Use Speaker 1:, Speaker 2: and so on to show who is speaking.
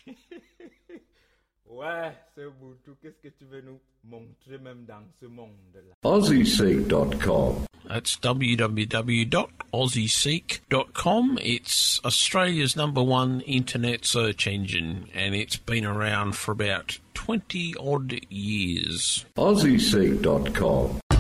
Speaker 1: Ouais, c'est Boutou. Qu'est-ce que tu veux nous montrer même dans ce monde-là?
Speaker 2: AussieSeek.com.
Speaker 3: That's www.aussieseek.com. It's Australia's #1 internet search engine, and it's been around for about 20 odd years.
Speaker 2: AussieSeek.com.